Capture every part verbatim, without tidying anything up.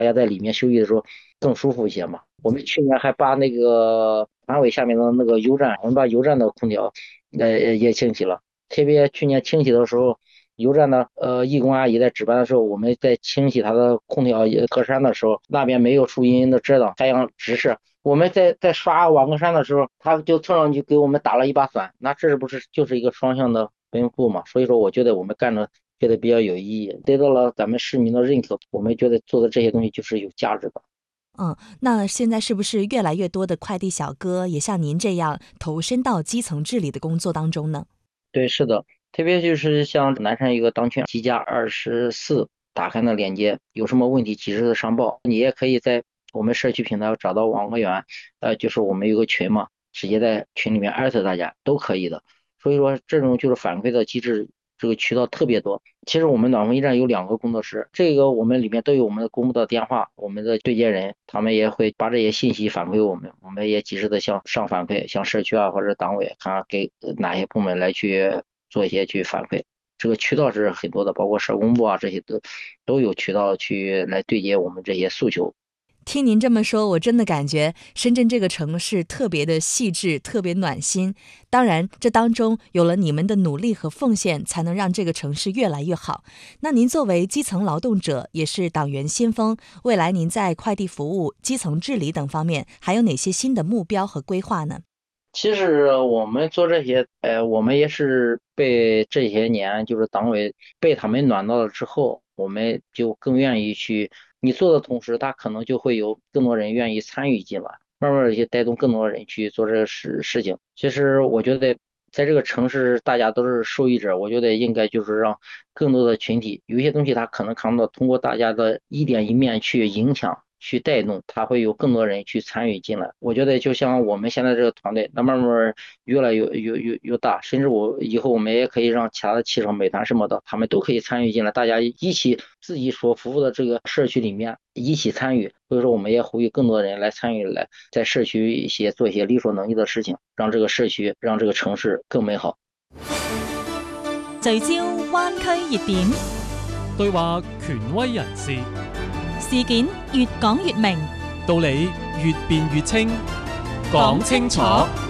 大家在里面休息的时候更舒服一些嘛。我们去年还把那个团委下面的那个油站，我们把油站的空调呃也清洗了。特别去年清洗的时候，油站的呃义工阿姨在值班的时候，我们在清洗它的空调格栅的时候，那边没有树荫的遮挡，太阳直射。我们在在刷瓦格栅的时候，他就蹭上去给我们打了一把伞，那这是不是就是一个双向的奔赴嘛？所以说，我觉得我们干的觉得比较有意义，得到了咱们市民的认可，我们觉得做的这些东西就是有价值的。 嗯，那现在是不是越来越多的快递小哥也像您这样投身到基层治理的工作当中呢？ 对，是的，特别就是像南山一个当圈机加二十四打开的链接，有什么问题及时的上报。你也可以在我们社区平台找到网管员，呃，就是我们有个群嘛，直接在群里面艾特大家都可以的。所以说这种就是反馈的机制，这个渠道特别多。其实我们暖风驿站有两个工作室，这个我们里面都有我们的公布的电话，我们的对接人，他们也会把这些信息反馈我们，我们也及时的向上反馈，向社区啊或者党委，看给哪些部门来去做一些去反馈。这个渠道是很多的，包括社工部啊这些都都有渠道去来对接我们这些诉求。 听您这么说，我真的感觉深圳这个城市特别的细致，特别暖心。当然，这当中有了你们的努力和奉献，才能让这个城市越来越好。那您作为基层劳动者，也是党员先锋，未来您在快递服务、基层治理等方面，还有哪些新的目标和规划呢？ 其实我们做这些，呃，我们也是被这些年就是党委被他们暖到了之后，我们就更愿意去。你做的同时，他可能就会有更多人愿意参与进来，慢慢的就带动更多人去做这个事事情。其实我觉得，在这个城市，大家都是受益者，我觉得应该就是让更多的群体，有一些东西他可能看不到，通过大家的一点一面去影响。去带动，他会有更多人去参与进来。我觉得就像我们现在这个团队，那慢慢越来越越越越大，甚至我以后我们也可以让其他的汽车、美团什么的，他们都可以参与进来，大家一起自己所服务的这个社区里面一起参与。所以说，我们也呼吁更多人来参与，来在社区一些做一些力所能及的事情，让这个社区、让这个城市更美好。 聚焦灣區熱點， 對話權威人士， 事件越講越明， 道理越辯越清，講清楚。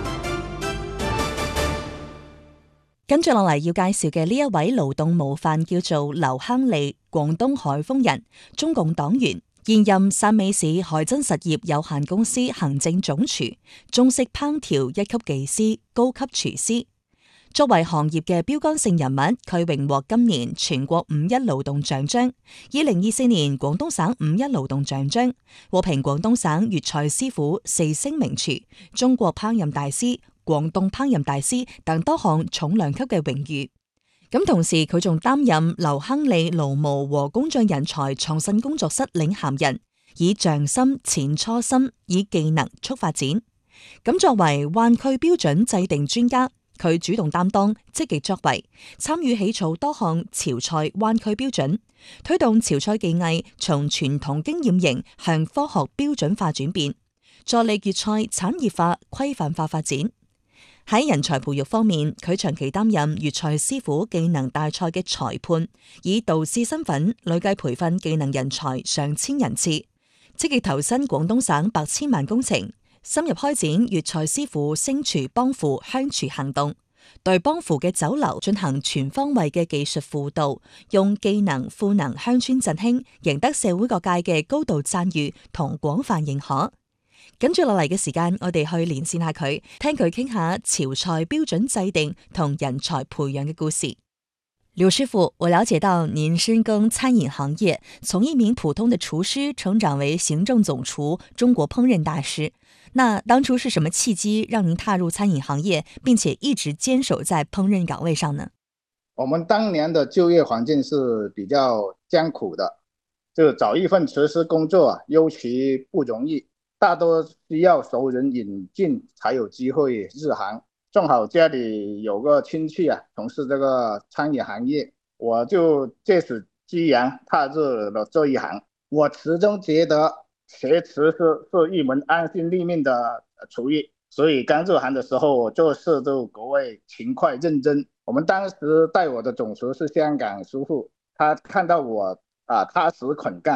跟住落嚟要介紹嘅呢一位勞動模範叫做劉亨利，廣東海豐人，中共黨員，現任汕尾市海珍實業有限公司行政總廚，中式烹調一級技師、高級廚師。作為行業嘅標杆性人物，佢榮獲今年全國五一勞動獎章，二零二四年廣東省五一勞動獎章，獲評廣東省粵菜師傅四星名廚、中國烹飪大師、廣東烹飪大師等多項重量級嘅榮譽。咁同時佢仲擔任劉亨利勞務和工匠人才創新工作室領銜人，以匠心淺初心，以技能促發展。咁作為灣區標準制定專家，佢主動擔當，積極作為，參與起草多項潮菜灣區標準，推動潮菜技藝從傳統經驗型向科學標準化轉變，助力粵菜產業化、規範化發展。喺人才培育方面，佢長期擔任粵菜師傅技能大賽嘅裁判，以導師身份累計培訓技能人才上千人次，積極投身廣東省百千萬工程，深入開展粵菜師傅升廚幫扶鄉廚行動，對幫扶嘅酒樓進行全方位嘅技術輔導，用技能賦能鄉村振興，贏得社會各界嘅高度讚譽同廣泛認可。跟住落嚟嘅時間，我哋去連線下佢，聽佢傾下潮菜標準制定同人才培養嘅故事。劉師傅，我了解到您深耕餐飲行業，從一名普通的廚師成長為行政總廚、中國烹飪大師。那當初是什麼契機讓您踏入餐飲行業，並且一直堅守在烹飪崗位上呢？ 我們當年的就業環境是比較艱苦的，就找一份廚師工作尤其不容易，大多需要熟人引進才有機會入行。正好家裡有個親戚啊，從事這個餐飲行業，我就借此機緣踏入了這一行。我始終覺得學廚師是一門安身立命的廚藝，所以剛入行的時候，我做事就格外勤快認真。我們當時帶我的總廚是香港師傅，他看到我啊踏實肯幹，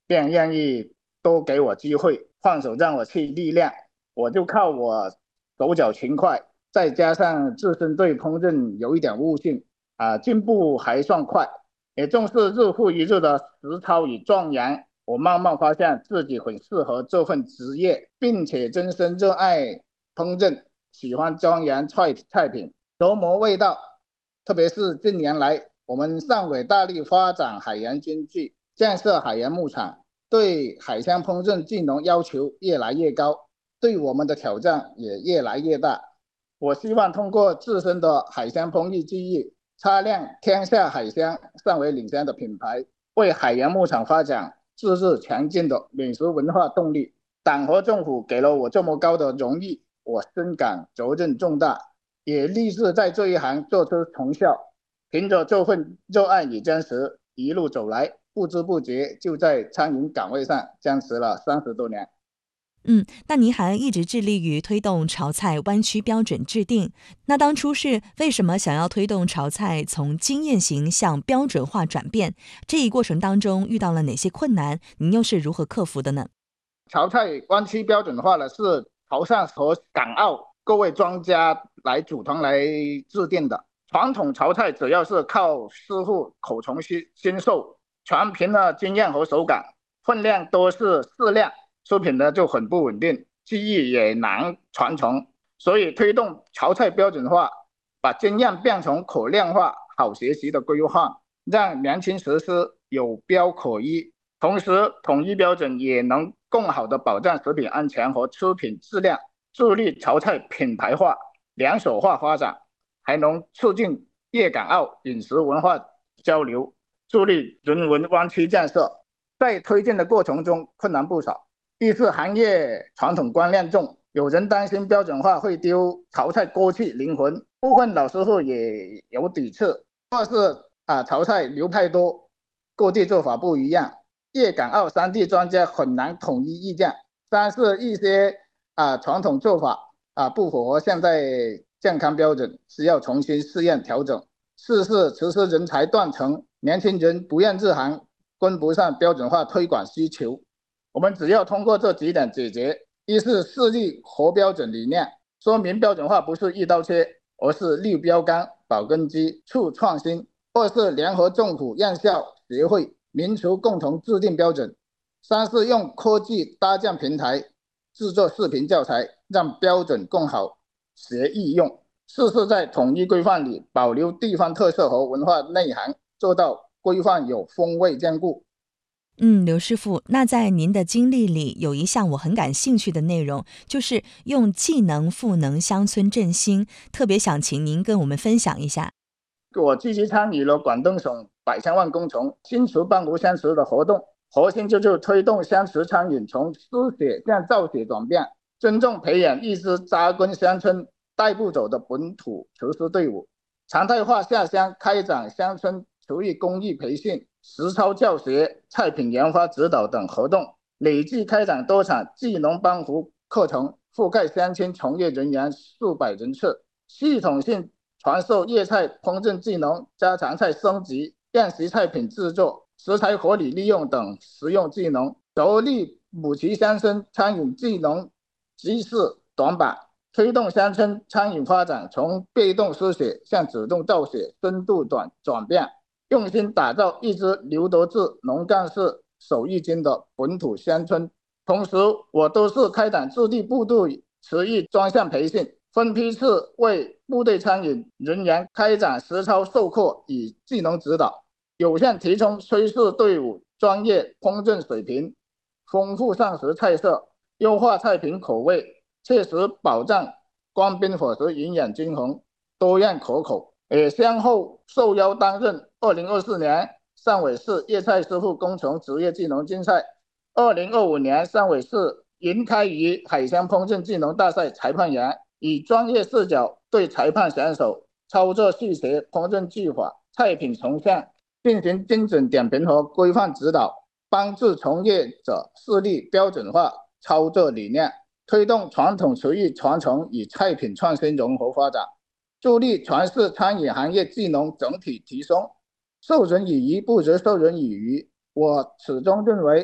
便愿意多给我机会，放手让我去历练。我就靠我手脚勤快，再加上自身对烹饪有一点悟性啊，进步还算快，也重视日复一日的实操与钻研。我慢慢发现自己很适合这份职业，并且真心热爱烹饪，喜欢钻研菜菜品，琢磨味道。特别是近年来，我们上委大力发展海洋经济，建设海洋牧场，对海鲜烹饪技能要求越来越高，对我们的挑战也越来越大。我希望通过自身的海鲜烹饪技艺，擦亮天下海鲜上为领先的品牌，为海洋牧场发展自日强劲的饮食文化动力。党和政府给了我这么高的荣誉，我深感责任重大，也立志在这一行做出成效。凭着这份热爱与坚持，一路走来，不知不觉就在餐饮岗位上坚持了三十多年。 嗯，那您还一直致力于推动潮菜湾区标准制定，那当初是为什么想要推动潮菜从经验型向标准化转变？这一过程当中遇到了哪些困难？您又是如何克服的呢？ 潮菜湾区标准化呢，是潮汕和港澳各位专家来组团来制定的。传统潮菜主要是靠师傅口从心授，全凭了经验和手感，分量都是适量，出品呢就很不稳定，技艺也难传承。所以推动潮菜标准化，把经验变成可量化、好学习的规划，让年轻实施有标可依。同时，统一标准也能更好地保障食品安全和出品质量，助力潮菜品牌化、连锁化发展，还能促进粤港澳饮食文化交流，助力人文湾区建设。在推进的过程中，困难不少。一是行业传统观念重，有人担心标准化会丢潮菜锅气灵魂，部分老师傅也有抵触。二是啊，潮菜流派多，各地做法不一样，粤港澳三地专家很难统一意见。三是一些啊传统做法啊不符合现在健康标准，需要重新试验调整。四是厨师人才断层，年轻人不愿入行，跟不上标准化推广需求。我们只要通过这几点解决：一是设立合标准理念，说明标准化不是一刀切，而是立标杆、保根基、促创新；二是联合政府、院校、协会、民俗共同制定标准；三是用科技搭建平台，制作视频教材，让标准更好协易用；四是在统一规范里保留地方特色和文化内涵，做到规范有风味兼顾。 嗯，刘师傅，那在您的经历里，有一项我很感兴趣的内容，就是用技能赋能乡村振兴，特别想请您跟我们分享一下。 我积极参与了广东省百千万工程新厨帮扶乡厨的活动，核心就是推动乡厨餐饮从输血向造血转变，真正培养一支扎根乡村带不走的本土厨师队伍，常态化下乡开展乡村厨艺工艺培训、实操教学、菜品研发指导等活动，累计开展多场技能帮扶课程，覆盖乡村从业人员数百人次，系统性传授粤菜烹饪技能、家常菜升级、宴席菜品制作、食材合理利用等实用技能，着力补齐乡村餐饮技能知识短板，推动乡村餐饮发展从被动输血向主动造血深度转转变，用心打造一支刘德志农干事手艺精的本土乡村。同时，我都是开展驻地部队厨艺专项培训，分批次为部队餐饮人员开展实操授课与技能指导，有限提升炊事队伍专业烹饪水平，丰富膳食菜色，优化菜品口味，切实保障官兵伙食营养均衡、多样可口。也先后受邀担任二零二四年汕尾市粤菜师傅工程职业技能竞赛、二零二五年汕尾市银开鱼海鲜烹饪技能大赛裁判员，以专业视角对裁判选手操作细节、烹饪技法、菜品呈现进行精准点评和规范指导，帮助从业者树立标准化操作理念，推动传统厨艺传承与菜品创新融合发展，助力传世餐饮行业技能整体提升。授人以鱼不如授人以渔，我始终认为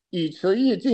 与时俱进。